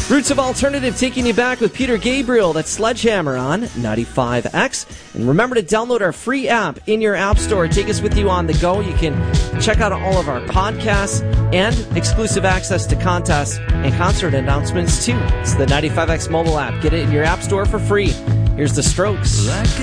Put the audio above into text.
Roots of Alternative taking you back with Peter Gabriel. That's Sledgehammer on 95X. And remember to download our free app in your app store. Take us with you on the go. You can check out all of our podcasts and exclusive access to contests and concert announcements too. It's the 95X mobile app. Get it in your app store for free. Here's The Strokes.